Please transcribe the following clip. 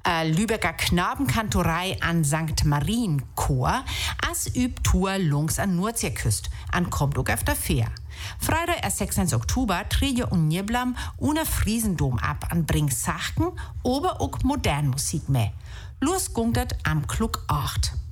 Lübecker Knabenkantorei an St. Marienchor, as übt Tour langs an Nordseeküst, an kommt auch auf der Fähr. Freitag, 26. Oktober, trije und Nieblam ohne Friesendom ab an bringt Sachen, aber auch Modernmusik mehr. Los gungt am Klug 8.